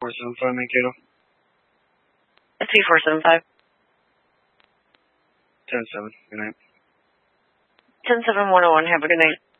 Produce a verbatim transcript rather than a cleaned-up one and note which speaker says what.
Speaker 1: four seven five, Mankato.
Speaker 2: S V four seven five.
Speaker 1: ten seven, good night.
Speaker 2: ten seven one oh one, have a good night.